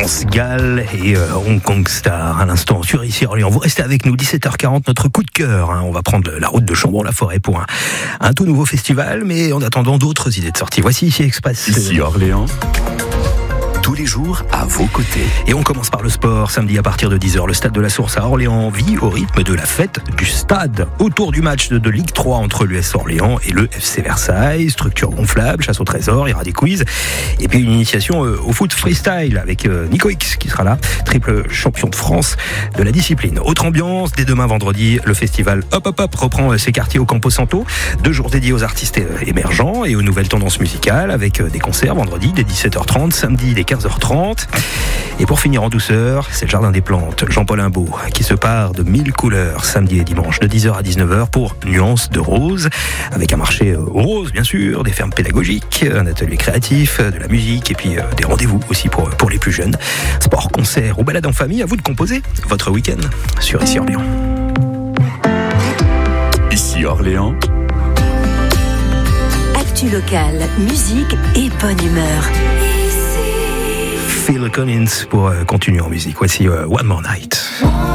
France-Galles et Hong Kong Star à l'instant sur Ici Orléans. Vous restez avec nous, 17h40, notre coup de cœur. On va prendre la route de Chambon-la-Forêt pour un tout nouveau festival, mais en attendant d'autres idées de sortie. Voici Ici Express. Ici Orléans. Tous les jours à vos côtés. Et on commence par le sport. Samedi à partir de 10h, le stade de la Source à Orléans vit au rythme de la fête du stade. Autour du match de Ligue 3 entre l'US Orléans et le FC Versailles. Structure gonflable, chasse au trésor, il y aura des quiz. Et puis une initiation au foot freestyle avec Nico X qui sera là, triple champion de France de la discipline. Autre ambiance, dès demain vendredi, le festival Hop Hop Hop reprend ses quartiers au Campo Santo. 2 jours dédiés aux artistes émergents et aux nouvelles tendances musicales avec des concerts vendredi dès 17h30, samedi dès 15h30. Et pour finir en douceur, c'est le Jardin des Plantes, Jean-Paul Imbaud, qui se part de 1000 couleurs samedi et dimanche de 10h à 19h pour Nuances de rose, avec un marché aux roses bien sûr, des fermes pédagogiques, un atelier créatif, de la musique et puis des rendez-vous aussi pour les plus jeunes. Sport, concert ou balade en famille, à vous de composer votre week-end sur Ici Orléans. Ici Orléans. Actu locale, musique et bonne humeur. Phil Collins pour continuer en musique. Voici One More Night.